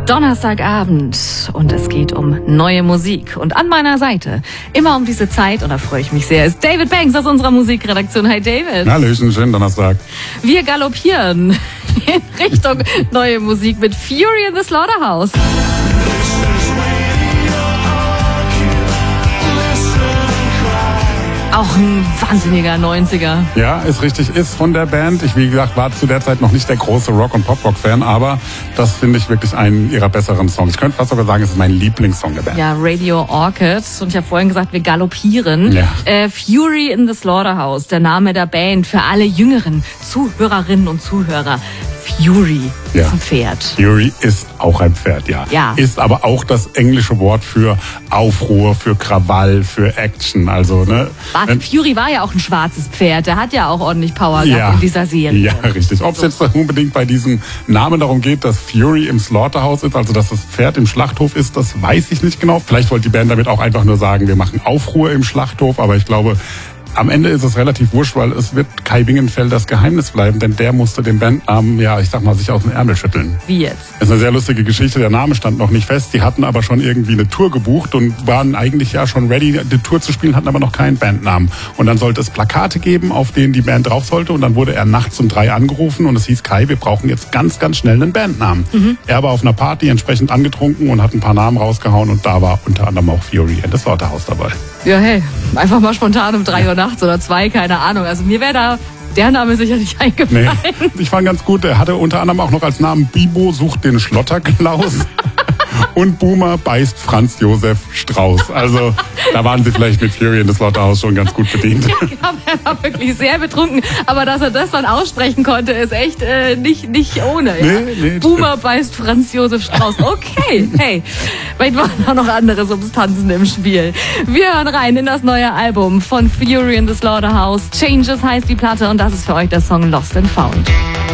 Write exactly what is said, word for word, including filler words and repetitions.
Donnerstagabend und es geht um neue Musik. Und an meiner Seite, immer um diese Zeit, und da freue ich mich sehr, ist David Banks aus unserer Musikredaktion. Hi David. Hallöchen, schönen Donnerstag. Wir galoppieren in Richtung neue Musik mit Fury in the Slaughterhouse. Auch ein wahnsinniger neunziger. Ja, ist richtig, ist von der Band. Ich, wie gesagt, war zu der Zeit noch nicht der große Rock- und Pop-Rock-Fan, aber das finde ich wirklich einen ihrer besseren Songs. Ich könnte fast sogar sagen, es ist mein Lieblingssong der Band. Ja, Radio Orchid. Und ich habe vorhin gesagt, wir galoppieren. Ja. Äh, Fury in the Slaughterhouse, der Name der Band für alle jüngeren Zuhörerinnen und Zuhörer. Fury Ja. ist ein Pferd. Fury ist auch ein Pferd, ja. Ja. Ist aber auch das englische Wort für Aufruhr, für Krawall, für Action. Also, ne? War, Fury war ja auch ein schwarzes Pferd. Der hat ja auch ordentlich Power Ja. gehabt in dieser Serie. Ja, richtig. Ob es jetzt unbedingt bei diesem Namen darum geht, dass Fury im Slaughterhouse ist, also dass das Pferd im Schlachthof ist, das weiß ich nicht genau. Vielleicht wollte die Band damit auch einfach nur sagen, wir machen Aufruhr im Schlachthof, aber ich glaube, am Ende ist es relativ wurscht, weil es wird Kai Wingenfeld das Geheimnis bleiben, denn der musste den Bandnamen, ja, ich sag mal, sich aus dem Ärmel schütteln. Wie jetzt? Das ist eine sehr lustige Geschichte, der Name stand noch nicht fest, die hatten aber schon irgendwie eine Tour gebucht und waren eigentlich ja schon ready, die Tour zu spielen, hatten aber noch keinen Bandnamen. Und dann sollte es Plakate geben, auf denen die Band drauf sollte, und dann wurde er nachts um drei angerufen und es hieß, Kai, wir brauchen jetzt ganz, ganz schnell einen Bandnamen. Mhm. Er war auf einer Party entsprechend angetrunken und hat ein paar Namen rausgehauen und da war unter anderem auch Fury in the Slaughterhouse dabei. Ja, hey, einfach mal spontan um drei Uhr nachts oder zwei, keine Ahnung. Also mir wäre da der Name sicher nicht eingefallen. Nee, ich fand ganz gut, er hatte unter anderem auch noch als Namen Bibo sucht den Schlotterklaus. Und Boomer beißt Franz Josef Strauß. Also da waren sie vielleicht mit Fury in the Slaughterhouse schon ganz gut bedient. Ich glaube, er war wirklich sehr betrunken. Aber dass er das dann aussprechen konnte, ist echt äh, nicht, nicht ohne. Ja? Nee, nee, Boomer beißt Franz Josef Strauß. Okay, hey, vielleicht waren auch noch andere Substanzen im Spiel. Wir hören rein in das neue Album von Fury in the Slaughterhouse. Changes heißt die Platte und das ist für euch der Song Lost and Found.